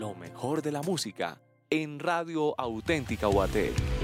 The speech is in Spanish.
lo mejor de la música en Radio Auténtica Guatech.